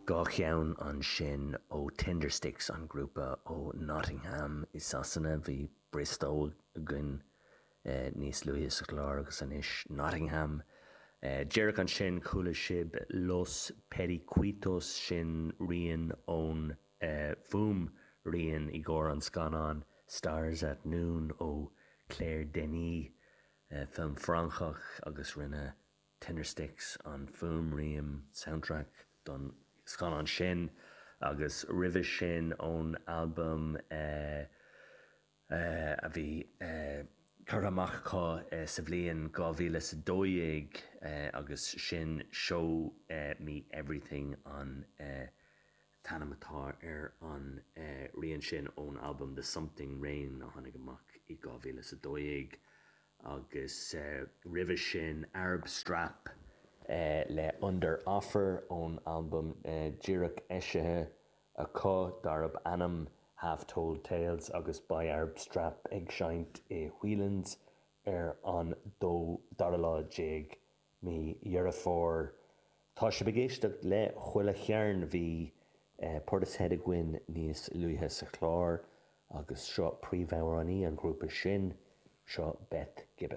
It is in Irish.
Gá cheann an sin ó Tindersticks an grúpa ó Nottingham is sasanna bhí Bristol gon níos luithe sa chlár agus anis Nottingham. Deireadh an sin cúla sib Los Periquitos sin rian ón Fum rian I gcóir an scanán Stars at Noon ó Claire Denis film Francach agus rinne Tindersticks an Fum riam soundtrack don scanán sin agus ribh sin ón album a bhí Carramach cá sa bhliain 2012 agus sin Show Me Everything an Tanamatá an rian sin ón album The Something Rain a tháinig amach I 2012 agus ribh sin Arab Strap le Under Offer ón album Díreach Eisithe a có darab anam Half Told Tales agus by Arab Strap ag seint I Whelan's an dó darla jig mi Iarafór. Tá sé begéisteach le chuile chearn bhí Portishead a Gwyn níos luithe sa chlár agus seo príomhhamhránaí an grúpa sin seo Beth Gibbon.